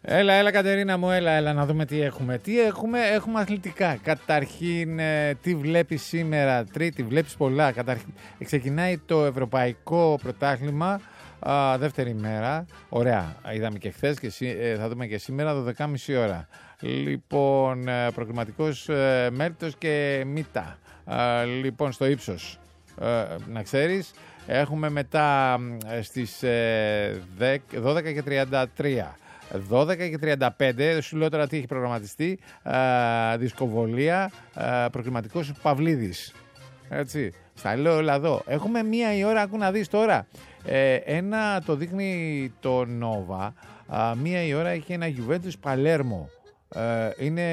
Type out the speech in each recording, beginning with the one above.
Έλα Κατερίνα μου, έλα να δούμε τι έχουμε. Έχουμε αθλητικά. Καταρχήν, τι βλέπεις σήμερα, Τρίτη, βλέπεις πολλά. Καταρχήν, ξεκινάει το Ευρωπαϊκό Πρωτάθλημα, δεύτερη μέρα. Ωραία, είδαμε και χθες και θα δούμε και σήμερα, 12.30 ώρα. Λοιπόν, προκριματικός Μέλτος και Μίτα. Λοιπόν, στο ύψος, να ξέρεις, έχουμε μετά στις 12 και 33. 12 και 35, σου λέω τώρα τι έχει προγραμματιστεί, δισκοβολία, προκριματικός Παυλίδης. Έτσι, στα λέω όλα εδώ. Έχουμε 1 η ώρα, άκου να δεις τώρα. Ένα το δείχνει το Nova, 1 η ώρα έχει ένα Juventus Παλέρμο. Είναι,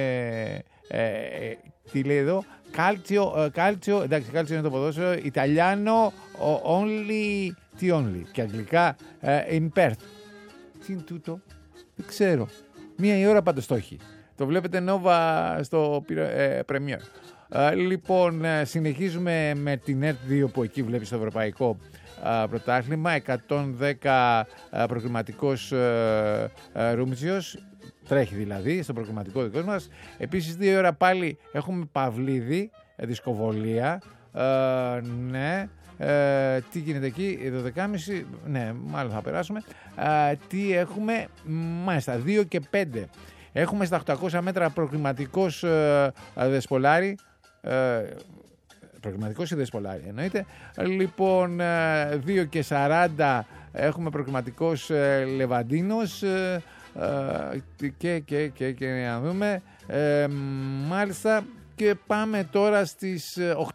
τι λέει εδώ, Calcio, εντάξει, Calcio είναι το ποδόσφαιρο, Ιταλιάνο, only, τι only, και αγγλικά, in Perth. Τι είναι τούτο, δεν ξέρω. 1 η ώρα πάντως το έχει. Το βλέπετε Nova στο Premier. Λοιπόν, συνεχίζουμε με την ΕΡΤ2 που εκεί βλέπεις το Ευρωπαϊκό Πρωτάθλημα. 110 προκριματικός Ρούμτσιος. Τρέχει δηλαδή στο προκριματικό δικό μας. Επίσης 2 η ώρα πάλι έχουμε Παυλίδη, δισκοβολία. Ναι. Τι γίνεται εκεί, 12.30, ναι, μάλλον θα περάσουμε. Τι έχουμε, μάλιστα, 2 και 5. Έχουμε στα 800 μέτρα προκριματικός Δεσπολάρη. Προκριματικός ή Δεσπολάρη εννοείται. Λοιπόν, 2 και 40 έχουμε προκριματικός Λεβαντίνος. Και να δούμε. Μάλιστα. Και πάμε τώρα στις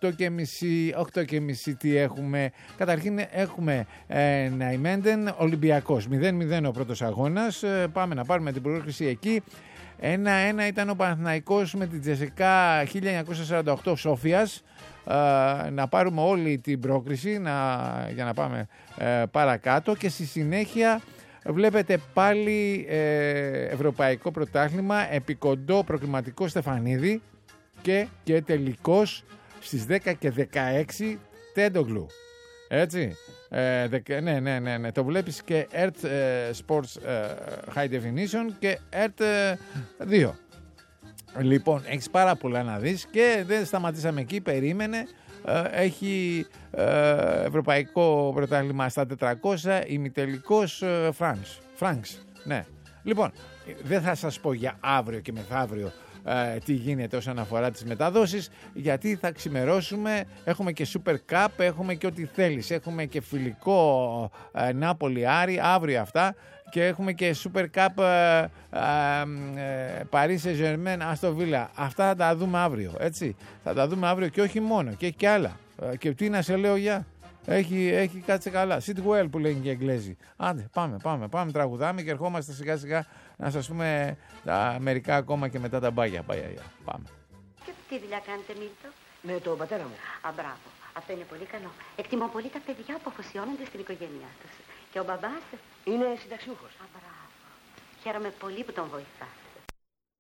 8.30 τι έχουμε. Καταρχήν έχουμε Ναϊμέντεν Ολυμπιακός 0-0 ο πρώτος αγώνας. Πάμε να πάρουμε την πρόκριση εκεί. 1-1 ήταν ο Παναθηναϊκός με την Τζεσεκά 1948 Σόφιας. Να πάρουμε όλη την πρόκριση για να πάμε παρακάτω. Και στη συνέχεια βλέπετε πάλι Ευρωπαϊκό Πρωτάθλημα, επικοντό προκριματικό Στεφανίδη. Και τελικός στις 10 και 16 Τέντογλου. Έτσι. Ναι. Το βλέπεις και ERT Sports High Definition και ERT 2. Λοιπόν, έχεις πάρα πολλά να δεις και δεν σταματήσαμε εκεί, περίμενε. Έχει Ευρωπαϊκό Πρωτάθλημα στα 400, ημιτελικός Franks. Ναι. Λοιπόν, δεν θα σας πω για αύριο και μεθαύριο τι γίνεται όσον αφορά τις μεταδόσεις, γιατί θα ξημερώσουμε, έχουμε και Super Cup, έχουμε και ό,τι θέλεις, έχουμε και φιλικό Νάπολη Άρη, αύριο αυτά, και έχουμε και Super Cup Paris Saint-Germain Aston Villa, αυτά θα τα δούμε αύριο, έτσι, θα τα δούμε αύριο και όχι μόνο, και έχει και άλλα, και τι να σε λέω για... Έχει κάτσε καλά. Sit well που λένε και οι Εγγλέζοι. Άντε, πάμε, τραγουδάμε και ερχόμαστε σιγά σιγά να σας πούμε τα μερικά ακόμα και μετά τα μπάγια. Πάμε. Και τι δουλειά κάνετε, Μίλτο? Με τον πατέρα μου. Α, μπράβο. Αυτό είναι πολύ καλό. Εκτιμώ πολύ τα παιδιά που αφοσιώνονται στην οικογένειά τους. Και ο μπαμπάς? Είναι συνταξιούχος. Α, μπράβο. Χαίρομαι πολύ που τον βοηθά.